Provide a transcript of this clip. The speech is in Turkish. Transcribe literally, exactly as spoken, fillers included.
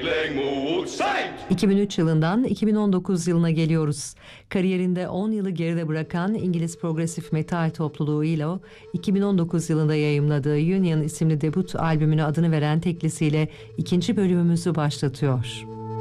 iki bin üç yılından iki bin on dokuz yılına geliyoruz. Kariyerinde on yılı geride bırakan İngiliz progresif metal topluluğu Ilo, iki bin on dokuz yılında yayımladığı Union isimli debut albümüne adını veren teklisiyle ikinci bölümümüzü başlatıyor.